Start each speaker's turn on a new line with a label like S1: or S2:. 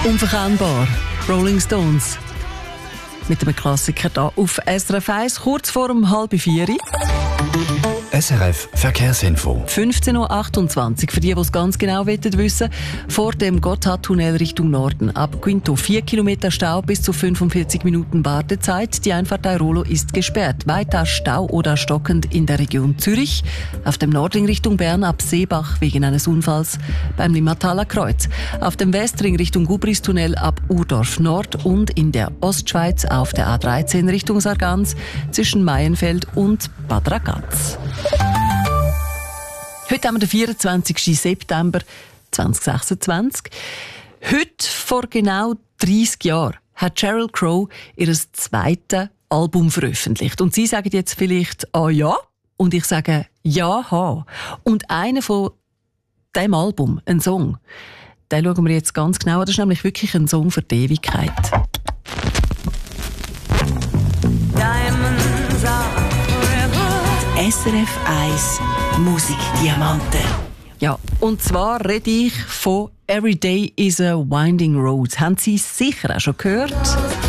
S1: Unverkennbar. Rolling Stones. Mit einem Klassiker hier auf SRF 1, kurz vor 3:30.
S2: SRF Verkehrsinfo.
S1: 15.28 Uhr. Für die es ganz genau wissen wollen, vor dem Gotthardtunnel Richtung Norden. Ab Quinto 4 Kilometer Stau bis zu 45 Minuten Wartezeit. Die Einfahrt Airolo ist gesperrt. Weiter Stau oder stockend in der Region Zürich. Auf dem Nordring Richtung Bern ab Seebach wegen eines Unfalls beim Limataler Kreuz. Auf dem Westring Richtung Gubristunnel ab Urdorf Nord und in der Ostschweiz auf der A13 Richtung Sargans zwischen Maienfeld und Bad Ragaz. Heute haben wir den 24. September 2026. Heute, vor genau 30 Jahren, hat Sheryl Crow ihr zweites Album veröffentlicht. Und Sie sagen jetzt vielleicht «Ah ja?» und ich sage «Ja, ha». Und einer von diesem Album, ein Song, den schauen wir jetzt ganz genau an. Das ist nämlich wirklich ein Song für die Ewigkeit.
S3: Diamonds are SRF 1 Musikdiamanten.
S1: Ja, und zwar rede ich von «Every Day is a Winding Road». Haben Sie sicher auch schon gehört?